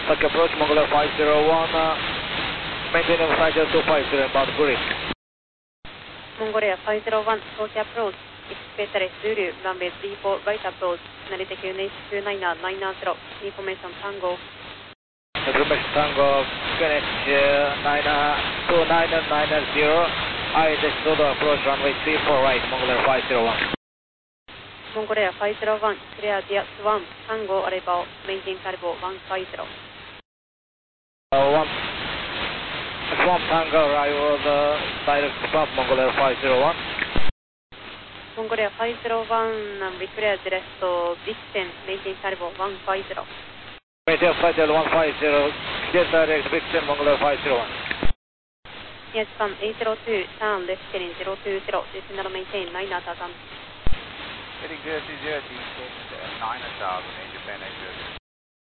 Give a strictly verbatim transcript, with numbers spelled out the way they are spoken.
Tokyo approach, Mongolia five zero one, uh, maintaining flight two five zero about grid. Mongolia five zero one, Tokyo approach, expected Zulu, runway three four, right approach, Narita Q N H two nine nine zero, information Tango. Information Tango, Q N H two nine nine zero, I just total approach runway three four right, Mongolia five zero one. Mongolia five zero one, clear the Swan, Tango arrival, maintain cargo one five zero. Uh, one, Swan Tango arrival, the direct stop, Mongolia five zero one. Mongolia five zero one, we clear the rest of Vixen, maintain cargo one five zero. Maintain flight one five zero, clear direct Vixen, Mongolia five zero one. Yes, Japan eight zero two, turn left heading zero two zero, descend and maintain nine thousand. Heading zero two zero, descend nine thousand, Japan eight zero two.